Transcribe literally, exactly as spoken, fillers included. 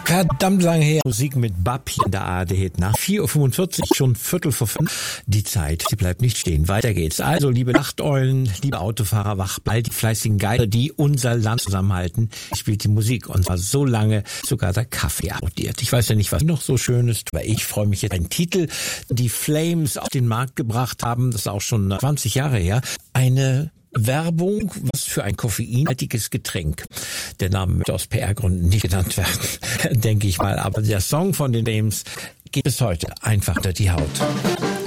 Verdammt lange her. Musik mit Bab hier in der A R D nach vier Uhr fünfundvierzig, schon Viertel vor fünf. Die Zeit, die bleibt nicht stehen. Weiter geht's. Also, liebe Nachteulen, liebe Autofahrer, wach bald, die fleißigen Geister, die unser Land zusammenhalten, spielt die Musik. Und zwar so lange, sogar der Kaffee applaudiert. Ich weiß ja nicht, was noch so schön ist, aber ich freue mich jetzt. Ein Titel, die Flames auf den Markt gebracht haben, das ist auch schon zwanzig Jahre her. Eine Werbung, was für ein koffeinhaltiges Getränk. Der Name wird aus P R-Gründen nicht genannt werden, denke ich mal. Aber der Song von den Flames geht bis heute einfach unter die Haut.